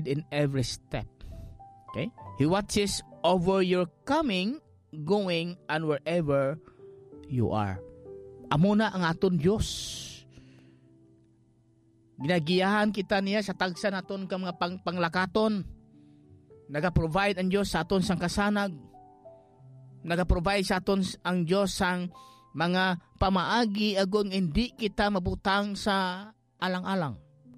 in every step. Okay? He watches over your coming, going, and wherever you are. Amo na ang aton Diyos. Ginagiyahan kita niya sa tagsa naton ka mga panglakaton. Naga-provide ang Diyos sa aton sang kasanag. Naga-provide sa aton ang Diyos sang mga pamaagi agong hindi kita mabutang sa alang-alang.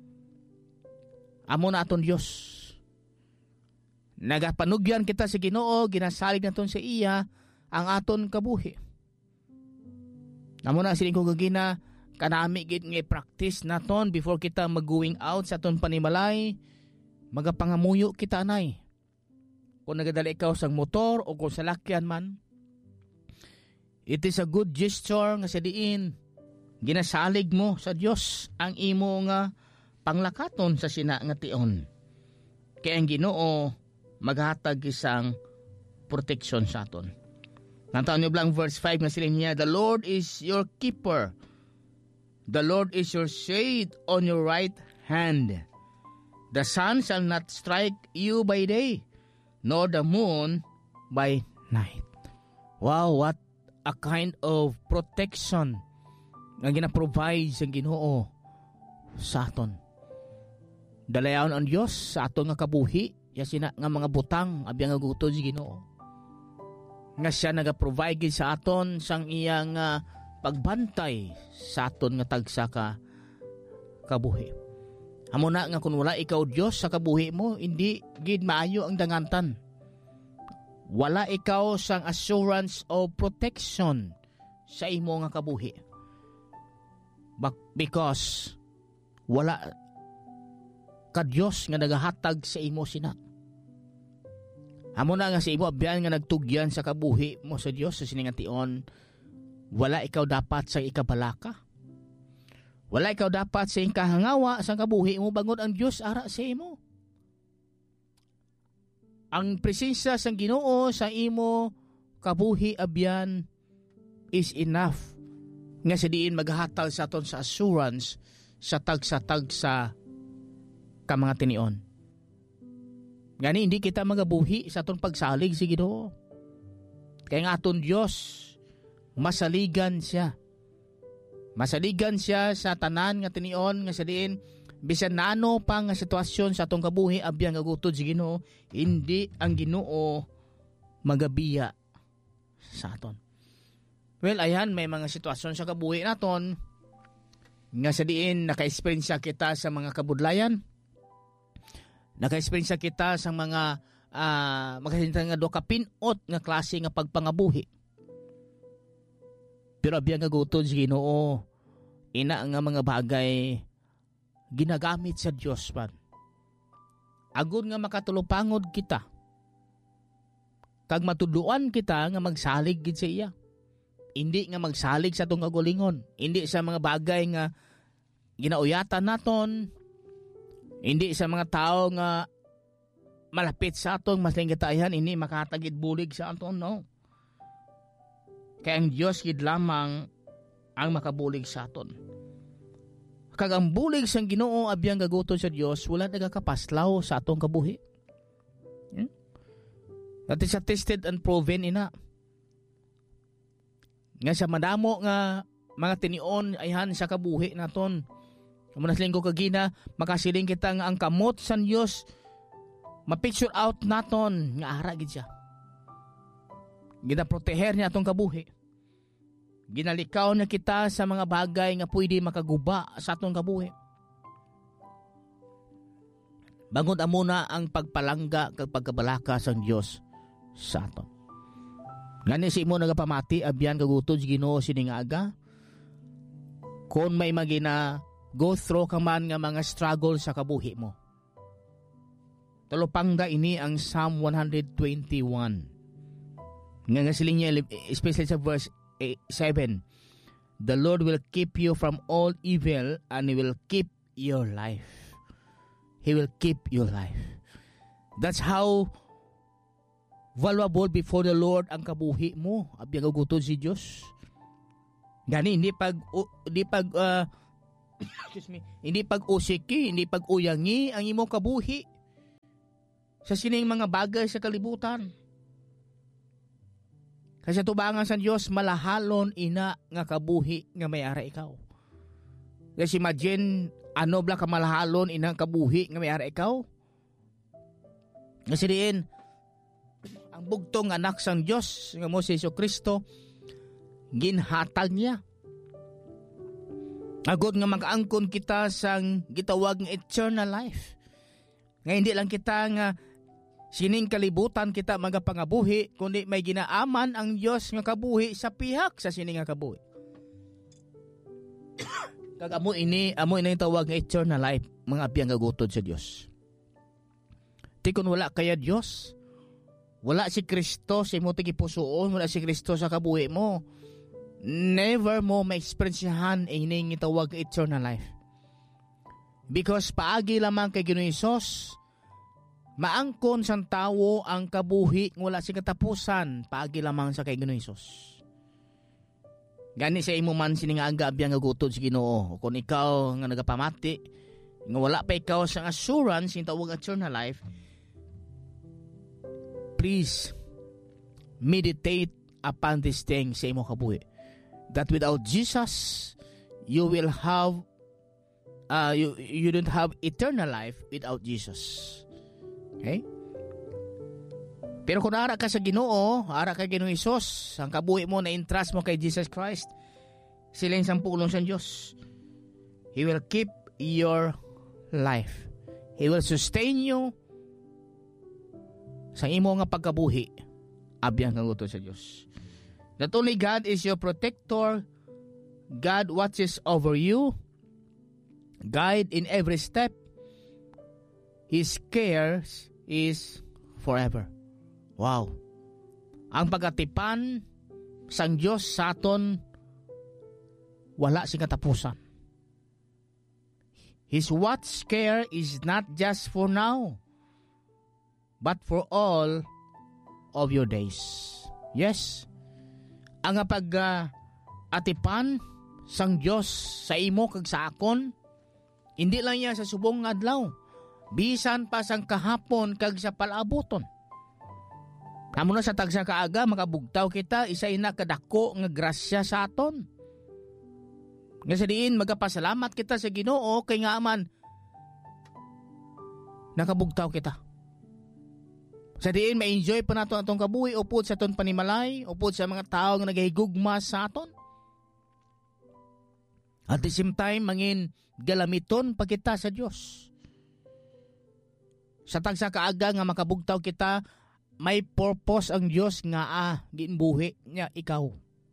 Amo na aton Diyos. Nagapanugyan kita sa Ginoo, ginasalig naton sa iya ang aton kabuhi. Amo na siling kong gagina, kanami gid nga practice naton before kita mag-going out sa aton panimalay, magapangamuyo kita anay. Kung nagadala ikaw sa motor o kung sa lakyan man, it is a good gesture nga sa diin ginasalig mo sa Dios ang imo nga panglakaton sa sina nga tion. Kaya ang Ginoo maghatag isang protection sa aton. Nantaon niyo lang verse 5 nga sila niya, the Lord is your keeper. The Lord is your shade on your right hand. The sun shall not strike you by day, nor the moon by night. Wow, what a kind of protection nga gina-provide sa Ginoo sa aton. Dalayaon ang Dios sa aton nga kabuhi, yasina nga mga butang abiyang agutod sa Ginoo. Nga siya naga-provide sa aton sang iyang pagbantay sa aton nga tagsa ka kabuhi. Amo na nga kung wala ikaw Dios sa kabuhi mo, hindi gid maayo ang dangantan. Wala ikaw sang assurance of protection sa imo nga kabuhi. Because wala ka Dios nga nagahatag sa imo sina. Amo na nga sa imo abyan nga nagtugyan sa kabuhi mo sa Dios sa siningan tion, wala ikaw dapat sa ikabalaka. Wala ikaw dapat sa kahangawa sa kabuhi mo bangod ang Dios ara sa imo. Ang presensya sang Ginoo sa imo kabuhi abyan is enough nga sa diin maghahatag sa aton sa assurance sa tagsa ka mga tinion. Ngani hindi kita magabuhi sa aton pagsalig sa Ginoo. Kaya nga aton Dios masaligan siya. Masaligan siya sa tanan nga tinion nga sa diin bisan nano pa nga sitwasyon sa atong kabuhi abyan nga gutod sa Ginoo, hindi ang Ginoo magabiya sa aton. Well, ayan, may mga sitwasyon sa kabuhi naton nga sa diin naka-experience kita sa mga kabudlayan. Naka-experience kita sa mga makasinta nga do kapinot nga klase nga pagpangabuhi. Pero abyan nga gutod sa Ginoo, ina nga mga bagay ginagamit sa Dios man. Agud nga makatulupangod kita. Kag matuduan kita nga magsalig gid sa iya. Hindi nga magsalig sa atong kagulingon, hindi sa mga bagay nga ginauyatan naton, hindi sa mga tao nga malapit sa atong masling katayan, hindi makatagid bulig sa aton, no. Kaya ang Diyos gid lamang ang makabulig sa aton. Kag ang bulig sang Ginoo abiyang gaguton sa Dios, wala nagakapaslaw sa atong kabuhi. That is attested and proven ina. Nga sa madamo nga mga tinion ayhan sa kabuhi naton. Kumunas linggo kagina, makasiling kita nga ang kamot sa Dios ma-picture out naton nga ara gid siya. Ginaproteher niya atong kabuhi. Ginalikaw na kita sa mga bagay nga pwede makaguba sa atong kabuhi. Bangod amo na ang pagpalangga kag pagkabalaka sang Dios sa aton. Ngani si imo nagapamati abyan kagutod sa Ginoo sining aga. Kung may magina go through ka man nga mga struggle sa kabuhi mo. Talupangga ini ang Psalm 121. Nga siling niya, especially sa verse 7, the Lord will keep you from all evil and He will keep your life. He will keep your life. That's how valuable before the Lord ang kabuhi mo. Abiyang gutod si Dios. Gani hindi pag usiki, hindi pag uyangi ang imong kabuhi. sa sining mga bagay sa kalibutan. Kasi tubangan sa Dios malahalon ina nga kabuhi nga may-ari ikaw. Kasi imagine ano bla ka malahalon ina kabuhi nga may-ari ikaw. Kasi diin ang bugtong anak sang Dios nga mo si Jesucristo ginhatag niya. Agod nga makaangkon kita sang gitawag nga eternal life. Nga hindi lang kita nga sining kalibutan kita magapangabuhi, kundi may ginaaman ang Diyos nga kabuhi sa pihak sa sining nga kabuhi. Kag amo ini yung tawag nga eternal life, mga abiyang gagutod sa Diyos. Ti kun wala kaya Diyos, wala si Kristo sa imo tigipusoon, wala si Kristo sa kabuhi mo, never mo ma-experiencehan ining itawag eternal life. Because paagi lamang kay Ginoong Hesus, maangkon sang tawo ang kabuhi ng wala si katapusan, paagi lamang sa kay Ginoong Hesus. Gani sa imo man sining aga abiyang gagutod sa Ginoo, kung ikaw nga nagapamati, nga wala pa ikaw sang assurance yung tawag eternal life, please meditate upon this thing sa imo kabuhi. That without Jesus, you will have you don't have eternal life without Jesus. Okay? Pero kung ara ka sa Ginoo, ara ka Ginoong Hesus, ang kabuhi mo na entrust mo kay Jesus Christ, sila yung sampulong sa Diyos. He will keep your life. He will sustain you sa imo nga pagkabuhi. Abiyang kang gusto sa Diyos. Not only God is your protector, God watches over you, guide in every step. His care is forever. Wow. Ang pagatipan sang Diyos sa aton wala sing katapusan. His watch care is not just for now, but for all of your days. Yes. Ang pag-atipan sang Diyos sa imo kag sa akon, hindi lang niya sa subong adlaw, bisan pa sang kahapon kag sa palabuton. Amo na sa tagsa kaaga makabugtaw kita, isa ina kadako nga grasya sa aton. Nga sa diin magapasalamat kita sa Ginoo kay nga aman nakabugtaw kita. Sa diin ma-enjoy pa naton atong kabuhi upod sa aton panimalay, upod sa mga tao nga nagahigugma sa aton. At the same time mangin galamiton pa kita sa Dios. Sa tagsa kaaga nga makabugtaw kita, may purpose ang Dios nga ginbuhi niya ikaw.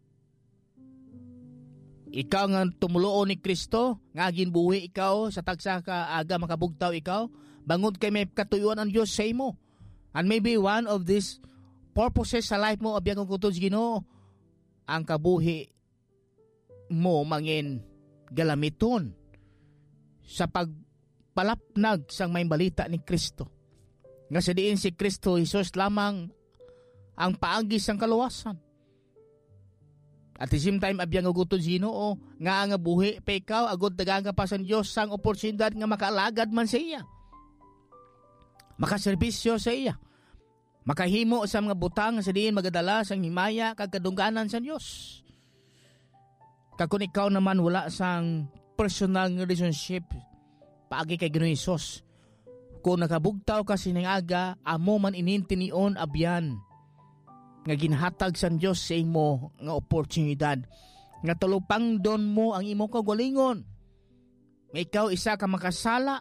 Ikaw nga tumuloon ni Kristo, nga ginbuhi ikaw sa tagsa kaaga makabugtaw ikaw, bangod kay may katuyuan ang Dios sa imo. And maybe one of these purposes sa life mo abiyang kung kutod Ginoo, ang kabuhi mo mangin galamiton sa pagpalapnag sang may balita ni Kristo. Nga sa diin si Kristo Jesus lamang ang paagi sang kaluwasan. At the same time abiyang kung Ginoo nga nga buhi pa ikaw agud daghang pa sa Dios sang oportunidad nga makaalagad man sa iya. Makaserbisyo sa iya. Makahimo sa mga butang sa diin magadala sang himaya kag kadungganan sa Dios. Kag kung ikaw naman wala sang personal relationship paagi kay Ginoong Hesus, kung nakabugtaw ka sining aga, amo man inintinion abyan nga ginhatag sa Dios sa imo nga oportunidad nga talupang don mo ang imo kagalingon. Nga ikaw isa ka makasala,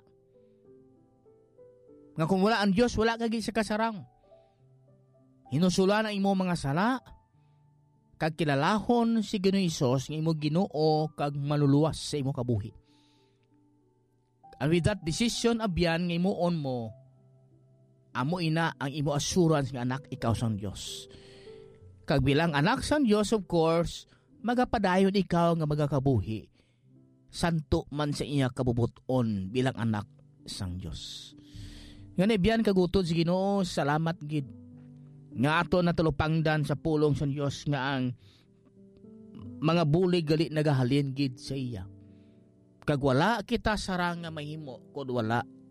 nga kung wala ang Diyos, wala kagi sa kasarang. Hinusulan ang imo mga sala, kag kilalahon si Ginoong Hesus nga imo Ginoo kag maluluwas sa imo kabuhi. And with that decision abyan nga imuon mo, amo ina ang imo assurance nga anak ikaw sang Dios. Kag bilang anak sang Dios, of course, magapadayon ikaw nga magakabuhi. Santo man sa iya kabubuton bilang anak sang Dios. Nga biyan kagutod si Ginoo, salamat gid nga ato natulupangdan sa pulong sa Dios nga ang mga bulig gali nagahalin gid sa iya. Kag wala kita sarang nga mahimo kung wala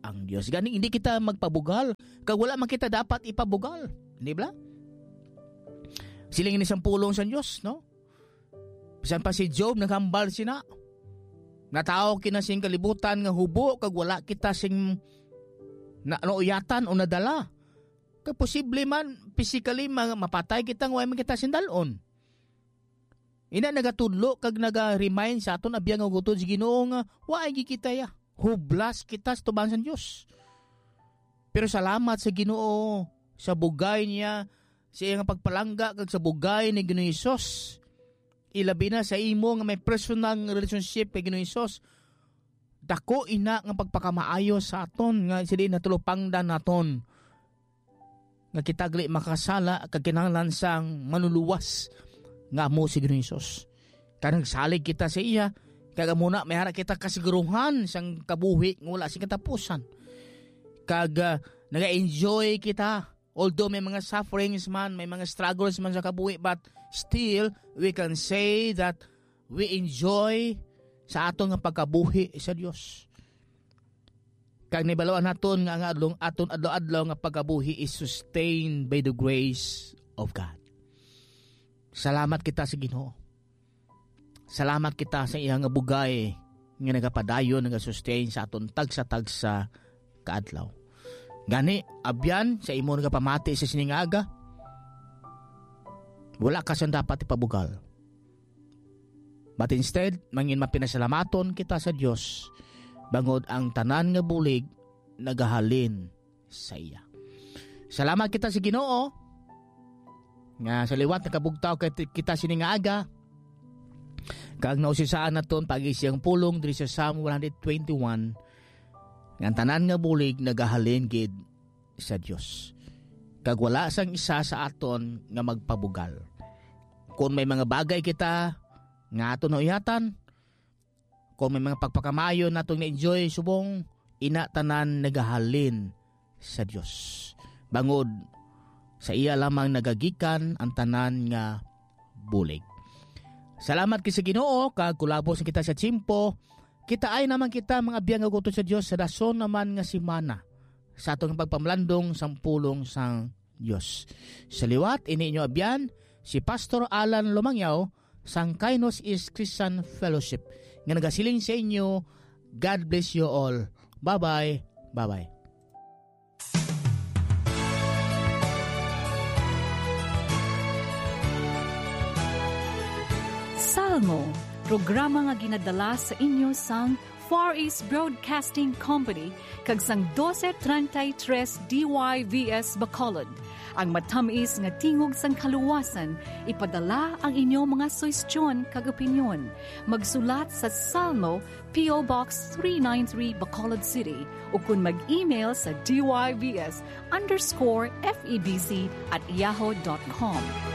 ang Dios. Gani hindi kita magpabugal, kag wala man kita dapat ipabugal, di ba? Siling ni sampulong sa Dios, no? Bisan pa si Job naghambal sina. Natao kina sing kalibutan nga hubo kag wala kita sing nauyatan o nadala. Kag posible man physically mapatay kita nga man kita sindalon. Ina nagatudlo kag naga-remind sa aton abiyang nga gutod si Ginoo nga waay kita ya. Hublas kita sa tubang sa Dios. Pero salamat sa Ginoo sa bugay niya, sa iyang pagpalangga kag sa bugay ni Ginoong Hesus. Ilabi na sa imo nga may personal relationship kay Ginoong Hesus. Dako ina nga pagpakamaayo sa aton nga sila natulupangdan naton. Nga kita gali makasala kag kinahanglan sang manuluwas nga mo si Ginoong Hesus. Kanang salig kita sa iya, kag muna may hara kita kasiguruhan sang kabuhi nga wala sing katapusan. Kag naga-enjoy kita. Although may mga sufferings man, may mga struggles man sa kabuhi, but still we can say that we enjoy sa aton nga pagkabuhi sa Dios. Kag nibalawan naton nga aton adlaw-adlaw nga pagkabuhi is sustained by the grace of God. Salamat kita sa Ginoo. Salamat kita sa iyang bugay nga nagapadayon, nagasustain sa aton tagsa-tagsa kaadlaw. Gani, abyan sa imo nagapamati sa siningaga, wala ka siyang dapat ipabugal. But instead, mangin mapinasalamaton kita sa Dios, bangod ang tanan nga bulig nagahalin sa iya. Salamat kita sa Ginoo nga sa liwat nakabugtaw kita siningaga. Kag nausisaan naton pag-isiyang pulong diri sa Psalm 121 nga tanan nga bulig nagahalin gid sa Dios. Kag wala sang isa sa aton nga magpabugal. Kung may mga bagay kita nga aton nauyatan, kung may mga pagpakamayo natong na-enjoy subong, ina tanan nagahalin sa Dios. Bangod sa iya lamang nagagikan ang tanan nga bulig. Salamat kay sa Ginoo kag kulabos kita sa tiyempo. Kita ay naman kita mga biyang aguto sa Dios sa dason naman nga simana sa atong pagpamlandong sang pulong sang Dios. Sa liwat ini inyo abyan si Pastor Alan Lumangyaw sang Kainos East Christian Fellowship nga nagasiling sa inyo. God bless you all. Bye-bye. Bye-bye. Salmo, programa nga ginadala sa inyo sang Far East Broadcasting Company kag sang 1233 DYVS Bacolod. Ang matamis nga tingog sang kaluwasan, ipadala ang inyong mga suwestyon kag opinyon. Magsulat sa Salmo, P.O. Box 393 Bacolod City o kun mag-email sa dybs_febc@yahoo.com.